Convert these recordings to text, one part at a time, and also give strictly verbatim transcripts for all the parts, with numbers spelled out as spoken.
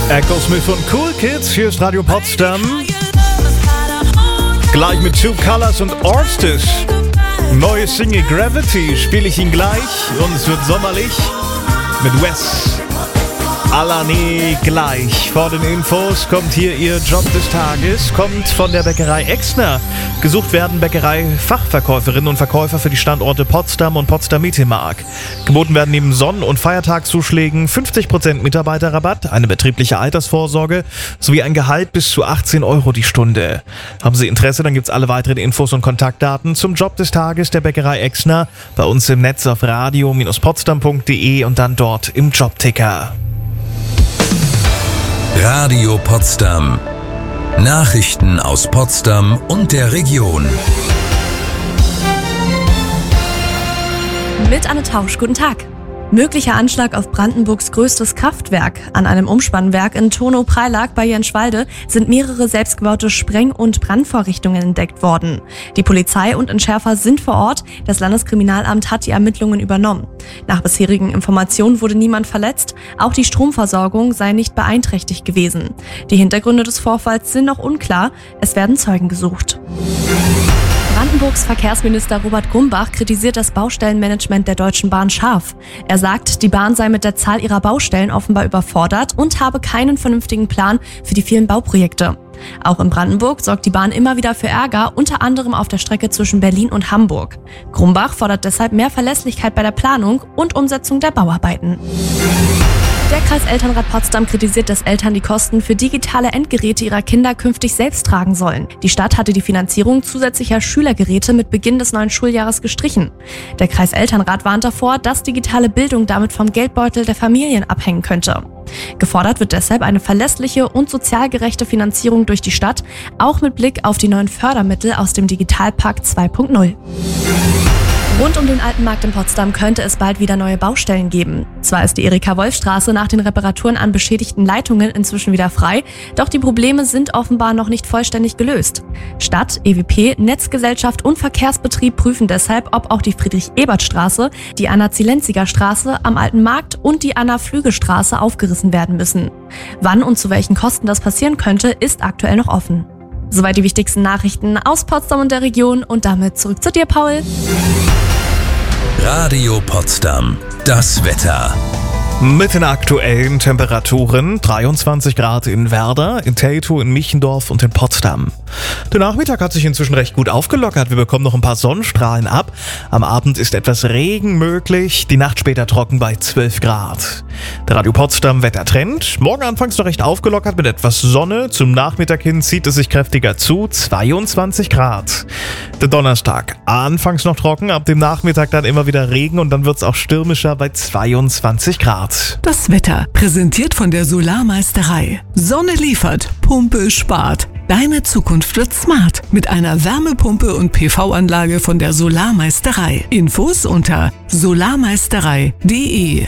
Echo Smith und Cool Kids, hier ist Radio Potsdam. Gleich mit Two Colors und Orsted. Neue Single Gravity spiele ich ihn gleich und es wird sommerlich mit Wes. Alani gleich. Vor den Infos kommt hier Ihr Job des Tages, kommt von der Bäckerei Exner. Gesucht werden Bäckerei-Fachverkäuferinnen und Verkäufer für die Standorte Potsdam und Potsdam-Mittelmark. Geboten werden neben Sonnen- und Feiertagszuschlägen fünfzig Prozent Mitarbeiterrabatt, eine betriebliche Altersvorsorge sowie ein Gehalt bis zu achtzehn Euro die Stunde. Haben Sie Interesse, dann gibt's alle weiteren Infos und Kontaktdaten zum Job des Tages der Bäckerei Exner bei uns im Netz auf radio Bindestrich potsdam punkt de und dann dort im Jobticker. Radio Potsdam. Nachrichten aus Potsdam und der Region. Mit Anne Tausch, guten Tag. Möglicher Anschlag auf Brandenburgs größtes Kraftwerk. An einem Umspannwerk in Turnow-Preilack bei Jenschwalde sind mehrere selbstgebaute Spreng- und Brandvorrichtungen entdeckt worden. Die Polizei und Entschärfer sind vor Ort. Das Landeskriminalamt hat die Ermittlungen übernommen. Nach bisherigen Informationen wurde niemand verletzt. Auch die Stromversorgung sei nicht beeinträchtigt gewesen. Die Hintergründe des Vorfalls sind noch unklar. Es werden Zeugen gesucht. Brandenburgs Verkehrsminister Robert Grumbach kritisiert das Baustellenmanagement der Deutschen Bahn scharf. Er sagt, die Bahn sei mit der Zahl ihrer Baustellen offenbar überfordert und habe keinen vernünftigen Plan für die vielen Bauprojekte. Auch in Brandenburg sorgt die Bahn immer wieder für Ärger, unter anderem auf der Strecke zwischen Berlin und Hamburg. Grumbach fordert deshalb mehr Verlässlichkeit bei der Planung und Umsetzung der Bauarbeiten. Der Kreiselternrat Potsdam kritisiert, dass Eltern die Kosten für digitale Endgeräte ihrer Kinder künftig selbst tragen sollen. Die Stadt hatte die Finanzierung zusätzlicher Schülergeräte mit Beginn des neuen Schuljahres gestrichen. Der Kreiselternrat warnt davor, dass digitale Bildung damit vom Geldbeutel der Familien abhängen könnte. Gefordert wird deshalb eine verlässliche und sozial gerechte Finanzierung durch die Stadt, auch mit Blick auf die neuen Fördermittel aus dem Digitalpakt zwei Punkt null. Rund um den Alten Markt in Potsdam könnte es bald wieder neue Baustellen geben. Zwar ist die Erika-Wolf-Straße nach den Reparaturen an beschädigten Leitungen inzwischen wieder frei, doch die Probleme sind offenbar noch nicht vollständig gelöst. Stadt, E W P, Netzgesellschaft und Verkehrsbetrieb prüfen deshalb, ob auch die Friedrich-Ebert-Straße, die Anna-Zilenziger-Straße am Alten Markt und die Anna-Flüge-Straße aufgerissen werden müssen. Wann und zu welchen Kosten das passieren könnte, ist aktuell noch offen. Soweit die wichtigsten Nachrichten aus Potsdam und der Region und damit zurück zu dir, Paul. Radio Potsdam. Das Wetter. Mit den aktuellen Temperaturen dreiundzwanzig Grad in Werder, in Teltow, in Michendorf und in Potsdam. Der Nachmittag hat sich inzwischen recht gut aufgelockert. Wir bekommen noch ein paar Sonnenstrahlen ab. Am Abend ist etwas Regen möglich, die Nacht später trocken bei zwölf Grad. Der Radio Potsdam Wettertrend. Morgen anfangs noch recht aufgelockert mit etwas Sonne. Zum Nachmittag hin zieht es sich kräftiger zu, zweiundzwanzig Grad. Der Donnerstag anfangs noch trocken, ab dem Nachmittag dann immer wieder Regen und dann wird es auch stürmischer bei zweiundzwanzig Grad. Das Wetter präsentiert von der Solarmeisterei. Sonne liefert, Pumpe spart. Deine Zukunft wird smart mit einer Wärmepumpe und P V-Anlage von der Solarmeisterei. Infos unter solarmeisterei punkt de.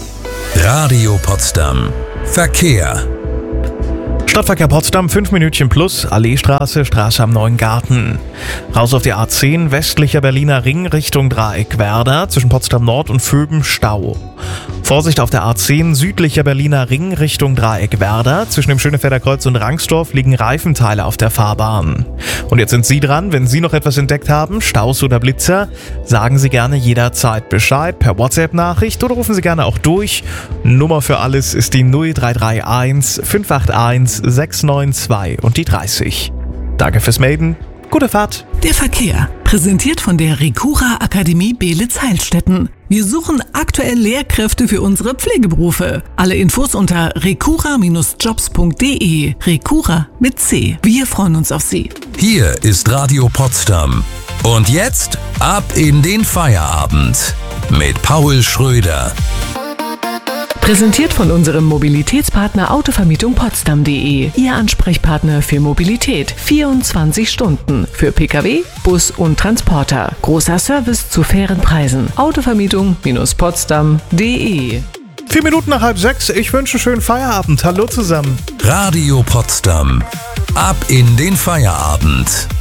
Radio Potsdam. Verkehr. Stadtverkehr Potsdam, fünf Minütchen plus, Alleestraße, Straße am Neuen Garten. Raus auf die A zehn, westlicher Berliner Ring Richtung Dreieck Werder, zwischen Potsdam Nord und Vöben Stau. Vorsicht auf der A zehn, südlicher Berliner Ring Richtung Dreieck Werder, zwischen dem Schönefelder Kreuz und Rangsdorf liegen Reifenteile auf der Fahrbahn. Und jetzt sind Sie dran, wenn Sie noch etwas entdeckt haben, Staus oder Blitzer, sagen Sie gerne jederzeit Bescheid per WhatsApp-Nachricht oder rufen Sie gerne auch durch. Nummer für alles ist die null drei drei eins fünf acht eins sechs neun zwei und die dreißig. Danke fürs Melden. Gute Fahrt. Der Verkehr präsentiert von der Recura Akademie Beelitz-Heilstätten. Wir suchen aktuell Lehrkräfte für unsere Pflegeberufe. Alle Infos unter recura Bindestrich jobs punkt de. Recura mit C. Wir freuen uns auf Sie. Hier ist Radio Potsdam. Und jetzt ab in den Feierabend mit Paul Schröder. Präsentiert von unserem Mobilitätspartner Autovermietung Potsdam punkt de. Ihr Ansprechpartner für Mobilität. vierundzwanzig Stunden. Für Pkw, Bus und Transporter. Großer Service zu fairen Preisen. Autovermietung Potsdam punkt de. Vier Minuten nach halb sechs. Ich wünsche einen schönen Feierabend. Hallo zusammen. Radio Potsdam. Ab in den Feierabend.